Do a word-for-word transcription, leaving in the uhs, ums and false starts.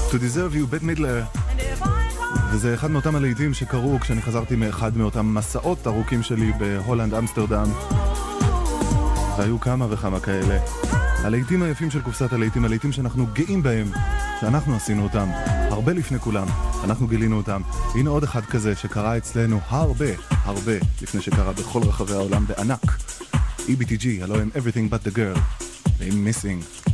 To Deserve You, בית מידלר. וזה אחד מאותם הלהיטים שקרו כשאני חזרתי מאחד מאותם מסעות ארוכים שלי בהולנד, אמסטרדם. והיו כמה וכמה כאלה. הלהיטים היפים של קופסת הלהיטים, הלהיטים שאנחנו גאים בהם, שאנחנו עשינו אותם, הרבה לפני כולם, אנחנו גילינו אותם. הנה עוד אחד כזה שקרה אצלנו הרבה, הרבה לפני שקרה בכל רחבי העולם בענק. E B T G, הלוא הם Everything But The Girl, והם Missing.